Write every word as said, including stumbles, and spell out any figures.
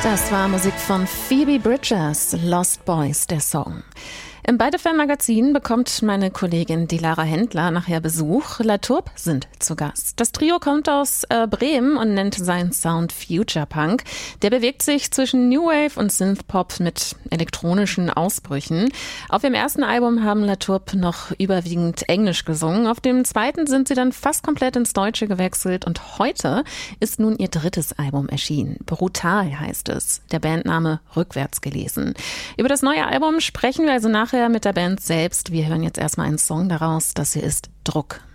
Das war Musik von Phoebe Bridgers, Lost Boys, der Song. Im Beide-Fan-Magazin bekommt meine Kollegin Dilara Händler nachher Besuch. La Tourbe sind zu Gast. Das Trio kommt aus äh, Bremen und nennt seinen Sound Future Punk. Der bewegt sich zwischen New Wave und Synthpop mit elektronischen Ausbrüchen. Auf dem ersten Album haben La Tourbe noch überwiegend Englisch gesungen. Auf dem zweiten sind sie dann fast komplett ins Deutsche gewechselt und heute ist nun ihr drittes Album erschienen. Brutal heißt es. Der Bandname rückwärts gelesen. Über das neue Album sprechen wir also nachher mit der Band selbst. Wir hören jetzt erstmal einen Song daraus. Das hier ist Druck.